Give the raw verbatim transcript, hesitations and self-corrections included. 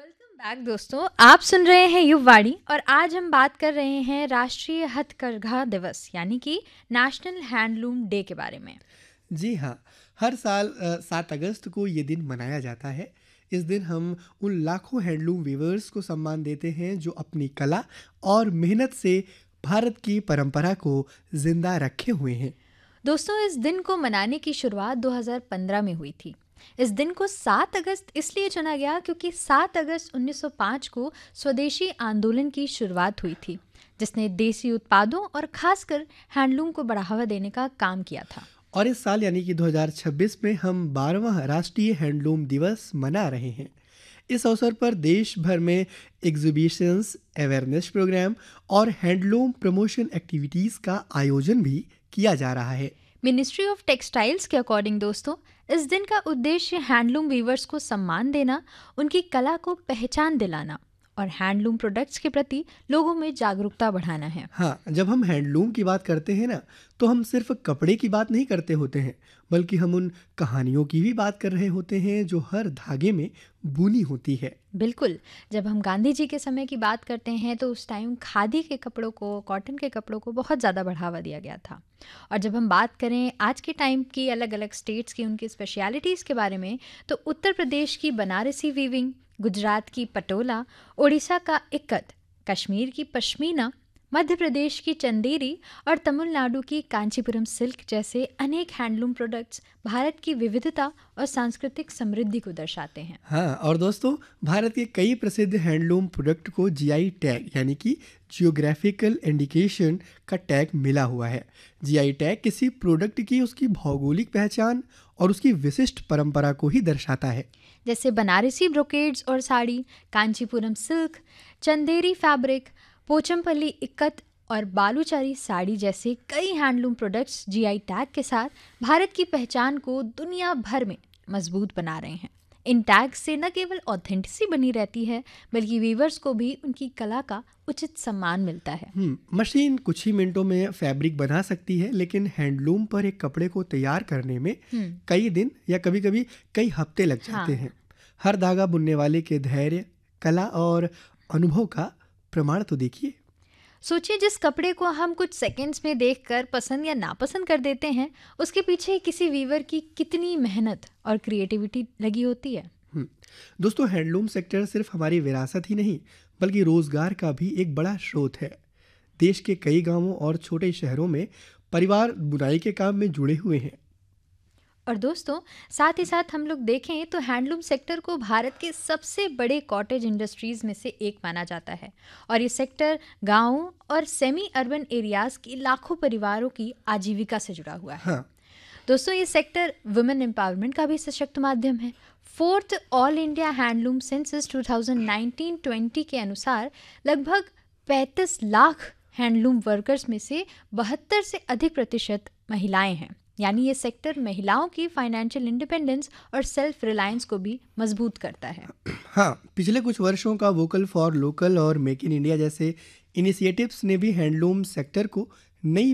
Welcome back दोस्तों। आप सुन रहे हैं युववाणी और आज हम बात कर रहे हैं राष्ट्रीय हथकरघा दिवस यानी कि नेशनल हैंडलूम डे के बारे में। जी हाँ, हर साल अ, सात अगस्त को ये दिन मनाया जाता है। इस दिन हम उन लाखों हैंडलूम वीवर्स को सम्मान देते हैं जो अपनी कला और मेहनत से भारत की परंपरा को जिंदा रखे हुए हैं। दोस्तों, इस दिन को मनाने की शुरुआत दो हज़ार पंद्रह में हुई थी। इस दिन को सात अगस्त इसलिए चुना गया क्योंकि सात अगस्त उन्नीस सौ पाँच को स्वदेशी आंदोलन की शुरुआत हुई थी, जिसने देसी उत्पादों और खासकर हैंडलूम को बढ़ावा देने का काम किया था। और इस साल यानी कि दो हज़ार छब्बीस में हम बारहवां राष्ट्रीय हैंडलूम दिवस मना रहे हैं। इस अवसर पर देश भर में एग्जीबिशंस, अवेयरनेस प्रोग्राम और हैंडलूम प्रमोशन एक्टिविटीज़ का आयोजन भी किया जा रहा है। मिनिस्ट्री ऑफ टेक्सटाइल्स के अकॉर्डिंग दोस्तों, इस दिन का उद्देश्य हैंडलूम वीवर्स को सम्मान देना, उनकी कला को पहचान दिलाना और हैंडलूम प्रोडक्ट्स के प्रति लोगों में जागरूकता बढ़ाना है। हाँ, जब हम हैंडलूम की बात करते हैं ना, तो हम सिर्फ कपड़े की बात नहीं करते होते हैं, बल्कि हम उन कहानियों की भी बात कर रहे होते हैं जो हर धागे में बुनी होती है। बिल्कुल, जब हम गांधी जी के समय की बात करते हैं तो उस टाइम खादी के कपड़ों को, कॉटन के कपड़ों को बहुत ज़्यादा बढ़ावा दिया गया था। और जब हम बात करें आज के टाइम की अलग अलग स्टेट्स की उनकी स्पेशलिटीज़ के बारे में, तो उत्तर प्रदेश की बनारसी वीविंग, गुजरात की पटोला, उड़ीसा का इक्कत, कश्मीर की पश्मीना, मध्य प्रदेश की चंदेरी और तमिलनाडु की कांचीपुरम सिल्क जैसे अनेक हैंडलूम प्रोडक्ट्स भारत की विविधता और सांस्कृतिक समृद्धि को दर्शाते हैं। हाँ, और दोस्तों, भारत के कई प्रसिद्ध हैंडलूम प्रोडक्ट को जीआई टैग यानी कि जियोग्राफिकल इंडिकेशन का टैग मिला हुआ है। जीआई टैग किसी प्रोडक्ट की उसकी भौगोलिक पहचान और उसकी विशिष्ट परंपरा को ही दर्शाता है। जैसे बनारसी ब्रोकेड्स और साड़ी, कांचीपुरम सिल्क, चंदेरी फैब्रिक, पोचमपल्ली इक्कत और बालूचारी साड़ी जैसे कई हैंडलूम प्रोडक्ट्स जीआई टैग के साथ भारत की पहचान को दुनिया भर में मजबूत बना रहे हैं। इन टैग से न केवल ऑथेंटिसिटी बनी रहती है, बल्कि वीवर्स को भी उनकी कला का उचित सम्मान मिलता है। हम्म मशीन कुछ ही मिनटों में फैब्रिक बना सकती है, लेकिन हैंडलूम पर एक कपड़े को तैयार करने में हम्म कई दिन या कभी-कभी कई हफ्ते लग जाते हाँ। हैं। हर धागा बुनने वाले के धैर्य, कला और अनुभव का प्रमाण तो देखिए। सोचिए, जिस कपड़े को हम कुछ सेकंड्स में देखकर पसंद या नापसंद कर देते हैं, उसके पीछे किसी वीवर की कितनी मेहनत और क्रिएटिविटी लगी होती है। हम्म, दोस्तों, हैंडलूम सेक्टर सिर्फ हमारी विरासत ही नहीं, बल्कि रोजगार का भी एक बड़ा स्रोत है। देश के कई गांवों और छोटे शहरों में परिवार बुनाई के काम में जुड़े हुए हैं। और दोस्तों, साथ ही साथ हम लोग देखें तो हैंडलूम सेक्टर को भारत के सबसे बड़े कॉटेज इंडस्ट्रीज में से एक माना जाता है और ये सेक्टर गांवों और सेमी अर्बन एरियाज की लाखों परिवारों की आजीविका से जुड़ा हुआ है। हाँ, दोस्तों, ये सेक्टर वुमेन एम्पावरमेंट का भी सशक्त माध्यम है। Fourth all India handloom census दो हज़ार उन्नीस बीस के अनुसार लगभग पैंतीस लाख हैंडलूम वर्कर्स में से बहत्तर से अधिक प्रतिशत महिलाएं हैं। यानी ये सेक्टर महिलाओं की फाइनेंशियल इंडिपेंडेंस और सेल्फ रिलायंस को भी मजबूत करता है। हाँ, पिछले कुछ वर्षों का वोकल फॉर लोकल और मेक इन इंडिया जैसे इनिशिएटिव्स ने भी हैंडलूम सेक्टर को नई